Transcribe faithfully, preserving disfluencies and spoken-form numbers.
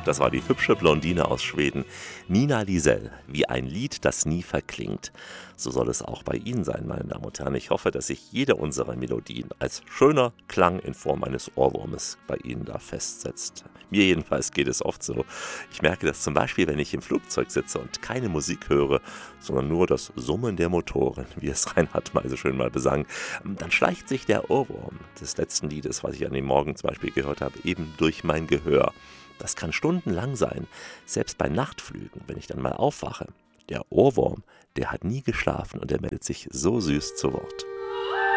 Das war die hübsche Blondine aus Schweden, Nina Lisell, wie ein Lied, das nie verklingt. So soll es auch bei Ihnen sein, meine Damen und Herren. Ich hoffe, dass sich jede unserer Melodien als schöner Klang in Form eines Ohrwurmes bei Ihnen da festsetzt. Mir jedenfalls geht es oft so. Ich merke das zum Beispiel, wenn ich im Flugzeug sitze und keine Musik höre, sondern nur das Summen der Motoren, wie es Reinhard mal so schön mal besang. Dann schleicht sich der Ohrwurm des letzten Liedes, was ich an dem Morgen zum Beispiel gehört habe, eben durch mein Gehör. Das kann stundenlang sein, selbst bei Nachtflügen, wenn ich dann mal aufwache. Der Ohrwurm, der hat nie geschlafen und der meldet sich so süß zu Wort.